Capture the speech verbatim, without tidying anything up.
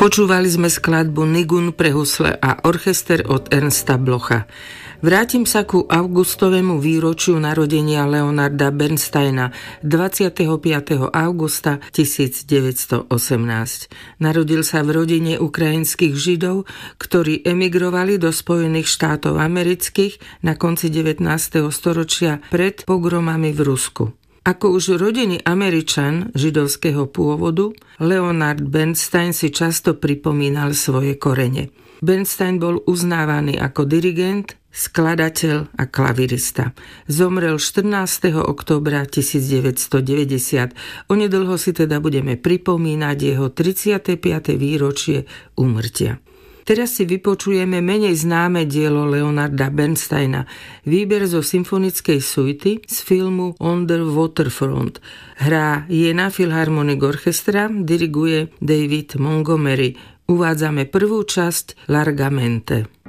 Počúvali sme skladbu Nigun pre husle a orchester od Ernsta Blocha. Vrátim sa ku augustovému výročiu narodenia Leonarda Bernsteina dvadsiateho piateho augusta tisícdeväťstoosemnásť. Narodil sa v rodine ukrajinských Židov, ktorí emigrovali do Spojených štátov amerických na konci devätnásteho storočia pred pogromami v Rusku. Ako už rodený Američan židovského pôvodu, Leonard Bernstein si často pripomínal svoje korene. Bernstein bol uznávaný ako dirigent, skladateľ a klavirista. Zomrel štrnásteho októbra tisícdeväťstodeväťdesiat. Onedlho si teda budeme pripomínať jeho tridsiate piate výročie úmrtia. Teraz si vypočujeme menej známe dielo Leonarda Bernsteina, výber zo symfonickej suity z filmu On the Waterfront. Hrá Jena Philharmonic Orchestra, diriguje David Montgomery. Uvádzame prvú časť Largamente.